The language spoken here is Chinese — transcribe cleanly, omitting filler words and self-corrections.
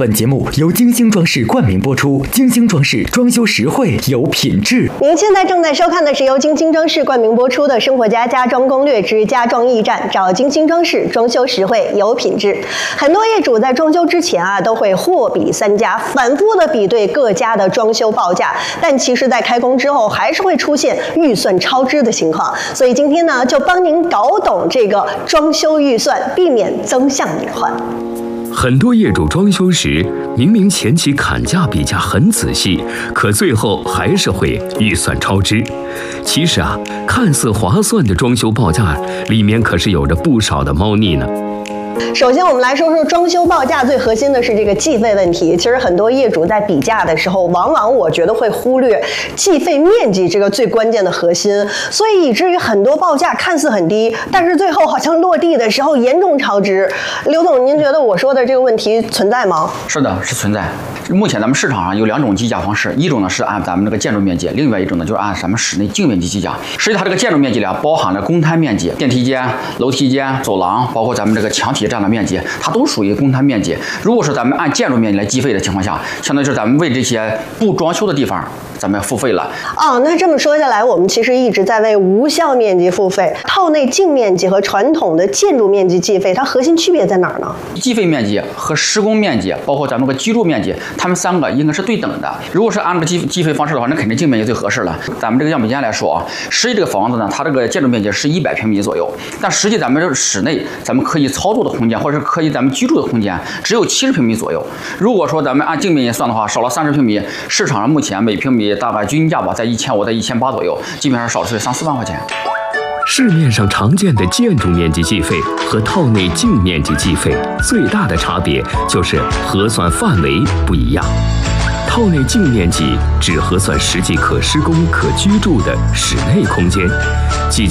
本节目由金星装饰冠名播出，金星装饰装修实惠有品质。 您现在正在收看的是由金星装饰冠名播出的《生活家家装攻略之家装驿站》，找金星装饰，装修实惠有品质。很多业主在装修之前都会货比三家，反复的比对各家的装修报价，但其实在开工之后还是会出现预算超支的情况。所以今天呢，就帮您搞懂这个装修预算，避免增项隐患。 很多业主装修时，明明前期砍价比价很仔细，可最后还是会预算超支。其实看似划算的装修报价，里面可是有着不少的猫腻呢。 首先，我们来说说装修报价最核心的是这个计费问题。其实很多业主在比价的时候，往往我觉得会忽略计费面积这个最关键的核心，所以以至于很多报价看似很低，但是最后好像落地的时候严重超支。刘总，您觉得我说的这个问题存在吗？ 是的，是存在。目前咱们市场上有两种计价方式，一种呢是按咱们这个建筑面积，另外一种呢就是按咱们室内净面积计价。实际它这个建筑面积呢，包含了公摊面积、电梯间、楼梯间、走廊，包括咱们这个墙体占的面积，它都属于公摊面积。如果是咱们按建筑面积来计费的情况下，相当于是咱们为这些不装修的地方咱们要付费了。 那这么说下来，我们其实一直在为无效面积付费。套内净面积和传统的建筑面积计费，它核心区别在哪儿呢？ 计费面积和施工面积，包括咱们个居住面积，它们三个应该是对等的。如果是按照计费方式的话，那肯定净面积最合适了。咱们这个样本间来说实际这个房子呢，它这个建筑面积是100平米左右，但实际咱们这室内咱们可以操作的空间，或者是可以咱们居住的空间，只有70平米左右。如果说咱们按净面积算的话，少了30平米，市场上目前每平米大概均价在1500到1800左右，基本上少是3-4万块钱。 市面上常见的建筑面积计费和套内净面积计费最大的差别就是核算范围不一样。套内净面积只核算实际可施工、可居住的室内空间，即